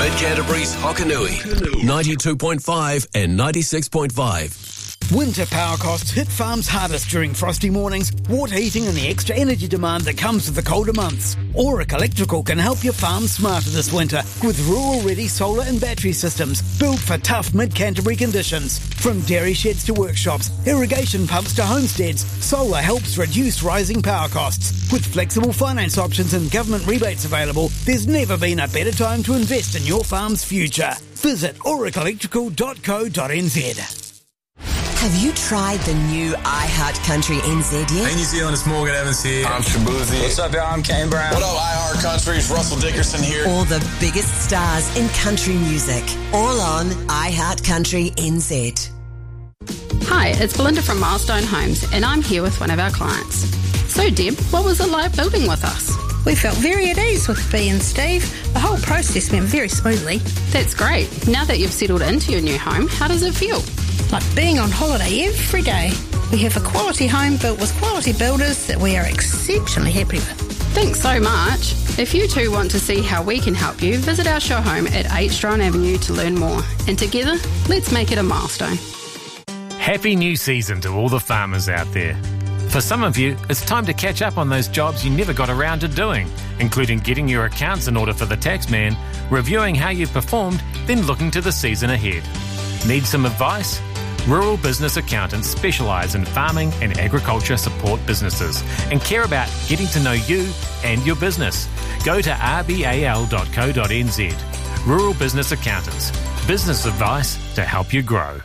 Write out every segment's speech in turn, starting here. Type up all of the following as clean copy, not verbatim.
Mid-Canterbury's Hokanui, 92.5 and 96.5. Winter power costs hit farms hardest during frosty mornings, water heating and the extra energy demand that comes with the colder months. Auric Electrical can help your farm smarter this winter with rural-ready solar and battery systems built for tough mid-Canterbury conditions. From dairy sheds to workshops, irrigation pumps to homesteads, solar helps reduce rising power costs. With flexible finance options and government rebates available, there's never been a better time to invest in your farm's future. Visit auricelectrical.co.nz. Have you tried the new iHeart Country NZ yet? Hey New Zealand, it's Morgan Evans here. I'm Shabuzi. What's up, y'all? I'm Kane Brown. What up, iHeart Country? It's Russell Dickerson here. All the biggest stars in country music. All on iHeart Country NZ. Hi, it's Belinda from Milestone Homes, and I'm here with one of our clients. So, Deb, what was it like building with us? We felt very at ease with Bea and Steve. The whole process went very smoothly. That's great. Now that you've settled into your new home, how does it feel? Like being on holiday every day. We have a quality home built with quality builders that we are exceptionally happy with. Thanks so much. If you too want to see how we can help you, visit our show home at 8 Strone Avenue to learn more. And together, let's make it a milestone. Happy new season to all the farmers out there. For some of you, it's time to catch up on those jobs you never got around to doing, including getting your accounts in order for the taxman, reviewing how you've performed, then looking to the season ahead. Need some advice? Rural business accountants specialise in farming and agriculture support businesses and care about getting to know you and your business. Go to rbal.co.nz. Rural Business Accountants. Business advice to help you grow.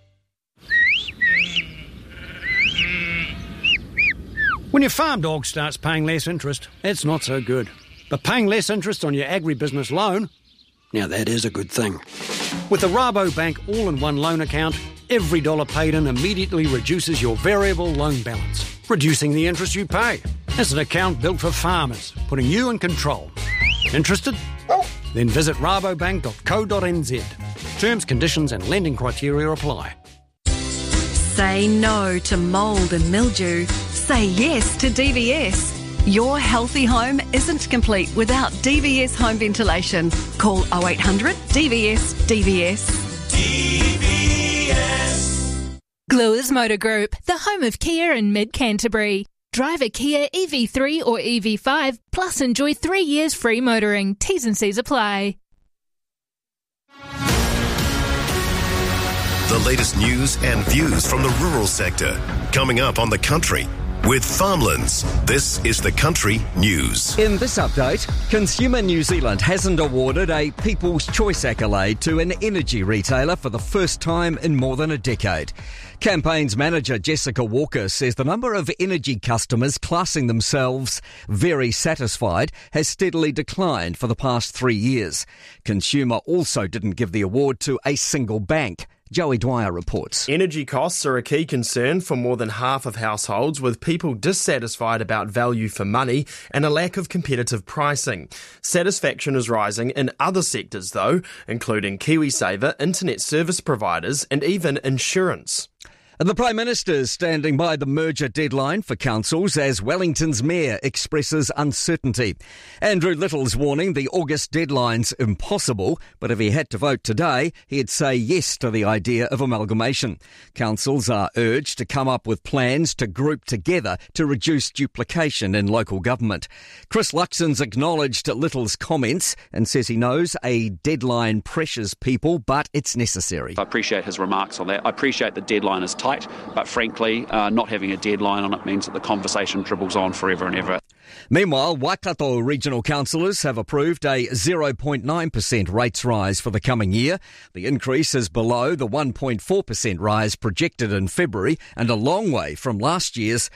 When your farm dog starts paying less interest, it's not so good. But paying less interest on your agribusiness loan, now that is a good thing. With the Rabobank all-in-one loan account, every dollar paid in immediately reduces your variable loan balance, reducing the interest you pay. It's an account built for farmers, putting you in control. Interested? Then visit rabobank.co.nz. Terms, conditions and lending criteria apply. Say no to mould and mildew. Say yes to DVS. Your healthy home isn't complete without DVS home ventilation. Call 0800 DVS DVS. DVS. Gluers Motor Group, the home of Kia in mid-Canterbury. Drive a Kia EV3 or EV5, plus enjoy 3 years free motoring. T's and C's apply. The latest news and views from the rural sector. Coming up on The Country. With Farmlands, this is The Country News. In this update, Consumer New Zealand hasn't awarded a People's Choice accolade to an energy retailer for the first time in more than a decade. Campaigns manager Jessica Walker says the number of energy customers classing themselves very satisfied has steadily declined for the past 3 years. Consumer also didn't give the award to a single bank. Joey Dwyer reports. Energy costs are a key concern for more than half of households, with people dissatisfied about value for money and a lack of competitive pricing. Satisfaction is rising in other sectors though, including KiwiSaver, internet service providers and even insurance. The Prime Minister is standing by the merger deadline for councils as Wellington's mayor expresses uncertainty. Andrew Little's warning the August deadline's impossible, but if he had to vote today, he'd say yes to the idea of amalgamation. Councils are urged to come up with plans to group together to reduce duplication in local government. Chris Luxon's acknowledged Little's comments and says he knows a deadline pressures people, but it's necessary. I appreciate his remarks on that. I appreciate the deadline is tight, but frankly, not having a deadline on it means that the conversation dribbles on forever and ever. Meanwhile, Waikato regional councillors have approved a 0.9% rates rise for the coming year. The increase is below the 1.4% rise projected in February and a long way from last year's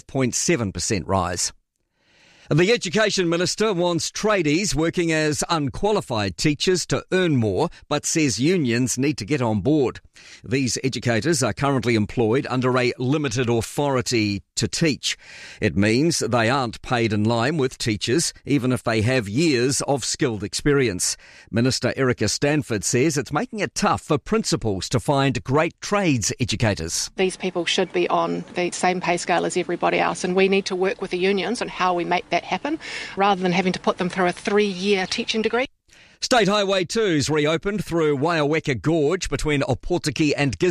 5.7% rise. The Education Minister wants tradies working as unqualified teachers to earn more, but says unions need to get on board. These educators are currently employed under a limited authority to teach. It means they aren't paid in line with teachers, even if they have years of skilled experience. Minister Erica Stanford says it's making it tough for principals to find great trades educators. These people should be on the same pay scale as everybody else, and we need to work with the unions on how we make that happen, rather than having to put them through a 3-year teaching degree. State Highway 2's reopened through Waiaweka Gorge between Opotiki and Gisborne.